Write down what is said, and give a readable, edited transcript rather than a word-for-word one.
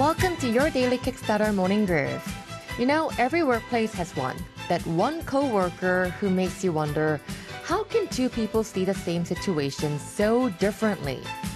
Welcome to your daily Kickstarter morning groove. You know, every workplace has one. That one coworker who makes you wonder, how can two people see the same situation so differently?